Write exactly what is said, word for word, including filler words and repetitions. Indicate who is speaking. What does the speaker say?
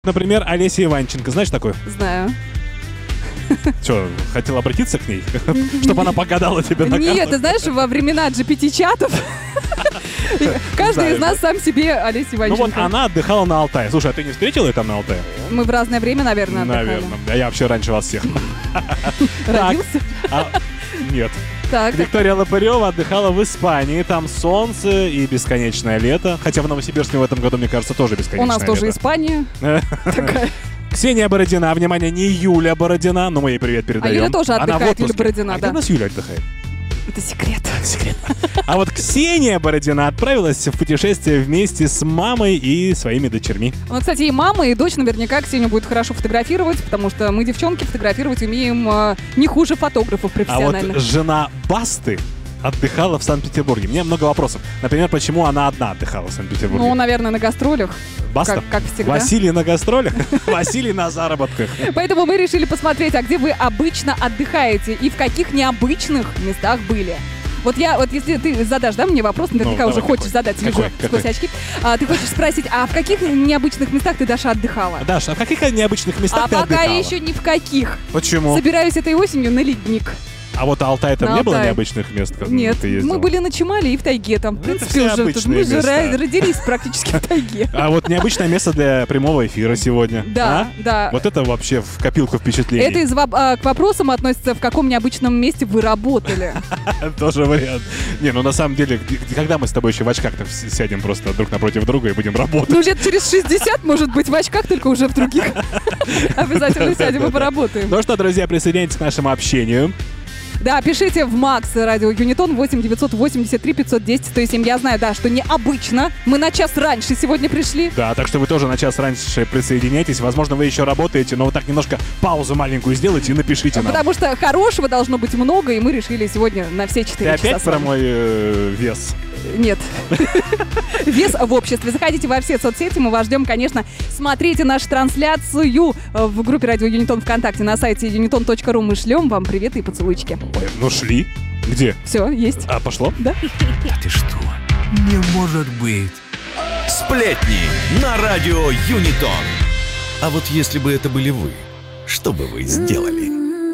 Speaker 1: Например, Олеся Иванченко. Знаешь такую?
Speaker 2: Знаю.
Speaker 1: Что, хотел обратиться к ней? Чтобы она погадала тебе на
Speaker 2: Нет,
Speaker 1: карту?
Speaker 2: ты знаешь, во времена джи пи ти-чатов каждый из нас сам себе Олеся
Speaker 1: Ну вот
Speaker 2: Иванченко.
Speaker 1: она отдыхала на Алтае. Слушай, а ты не встретила ее там на Алтае?
Speaker 2: Мы в разное время, наверное, отдыхали.
Speaker 1: Наверное. А я вообще раньше вас всех.
Speaker 2: Родился?
Speaker 1: А, Нет.
Speaker 2: Так.
Speaker 1: Виктория Лопырева отдыхала в Испании. Там солнце и бесконечное лето. Хотя в Новосибирске в этом году, мне кажется, тоже бесконечное
Speaker 2: У нас тоже
Speaker 1: лето.
Speaker 2: Испания. Такая.
Speaker 1: Ксения Бородина, внимание, не Юля Бородина, но мы ей привет передаем.
Speaker 2: А Юля тоже
Speaker 1: Она в
Speaker 2: отдыхает, Юля
Speaker 1: отпуске.
Speaker 2: Бородина,
Speaker 1: А
Speaker 2: да.
Speaker 1: где у нас Юля отдыхает?
Speaker 2: Это секрет.
Speaker 1: Секрет. А вот Ксения Бородина отправилась в путешествие вместе с мамой и своими дочерьми.
Speaker 2: Ну, кстати, и мама, и дочь наверняка Ксению будет хорошо фотографировать, потому что мы, девчонки, фотографировать умеем э, не хуже фотографов
Speaker 1: А
Speaker 2: профессиональных.
Speaker 1: вот жена Басты отдыхала в Санкт-Петербурге. У меня много вопросов. Например, почему она одна отдыхала в Санкт-Петербурге?
Speaker 2: Ну, наверное, на гастролях.
Speaker 1: Баста?
Speaker 2: Как, как всегда.
Speaker 1: Василий на гастролях? Василий на заработках.
Speaker 2: Поэтому мы решили посмотреть, а где вы обычно отдыхаете и в каких необычных местах были. Вот я, вот если ты задашь, да, мне вопрос, наверняка
Speaker 1: Ну,
Speaker 2: уже
Speaker 1: давай,
Speaker 2: хочешь
Speaker 1: какой?
Speaker 2: задать, вижу
Speaker 1: Какой?
Speaker 2: сквозь
Speaker 1: Какой?
Speaker 2: очки. А, ты хочешь спросить, а в каких необычных местах ты, Даша, отдыхала?
Speaker 1: Даша, а в каких необычных местах
Speaker 2: А
Speaker 1: ты
Speaker 2: пока
Speaker 1: отдыхала?
Speaker 2: еще ни в каких.
Speaker 1: Почему?
Speaker 2: Собираюсь этой осенью на ледник.
Speaker 1: А вот Алтай там
Speaker 2: На
Speaker 1: не было
Speaker 2: Алтае.
Speaker 1: необычных мест? как
Speaker 2: Нет,
Speaker 1: ты ездила?
Speaker 2: мы были на Чемале и в тайге там. В
Speaker 1: Это
Speaker 2: принципе,
Speaker 1: все
Speaker 2: уже тут
Speaker 1: обычные
Speaker 2: мы же
Speaker 1: места.
Speaker 2: ра- родились практически в тайге.
Speaker 1: А вот необычное место для прямого эфира сегодня.
Speaker 2: Да,
Speaker 1: А?
Speaker 2: да.
Speaker 1: Вот это вообще в копилку впечатлений.
Speaker 2: Это из воп- а, к вопросам относится, в каком необычном месте вы работали.
Speaker 1: Тоже вариант. Не, ну на самом деле, г- когда мы с тобой еще в очках-то вс- сядем просто друг напротив друга и будем работать?
Speaker 2: Ну, лет через шестьдесят, может быть, в очках, только уже в других. Обязательно сядем и поработаем.
Speaker 1: Ну что, друзья, присоединяйтесь к нашему общению.
Speaker 2: Да, пишите в Макс радио Юнитон восемь девятьсот восемьдесят три пятьсот десять сто семь. Я знаю, да, что необычно. Мы на час раньше сегодня пришли.
Speaker 1: Да, так что вы тоже на час раньше присоединяйтесь. Возможно, вы еще работаете, но вот так немножко паузу маленькую сделайте и напишите нам.
Speaker 2: Потому что хорошего должно быть много, и мы решили сегодня на все
Speaker 1: Ты
Speaker 2: четыре часа.
Speaker 1: опять
Speaker 2: с вами.
Speaker 1: про мой э, вес?
Speaker 2: Нет. Вес в обществе. Заходите во все соцсети, мы вас ждем, конечно. Смотрите нашу трансляцию в группе Радио Юнитон ВКонтакте на сайте юнитон точка ру. Мы шлем вам приветы и поцелуйчики.
Speaker 1: Ой, ну шли. Где?
Speaker 2: Все, есть.
Speaker 1: А, пошло?
Speaker 2: Да?
Speaker 3: Да ты что? Не может быть. Сплетни на радио Юнитон. А вот если бы это были вы, что бы вы сделали?